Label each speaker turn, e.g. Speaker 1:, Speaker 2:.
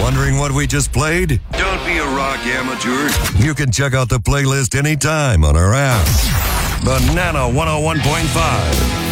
Speaker 1: Wondering what we just played?
Speaker 2: Don't be a rock amateur.
Speaker 1: You can check out the playlist anytime on our app. Banana 101.5.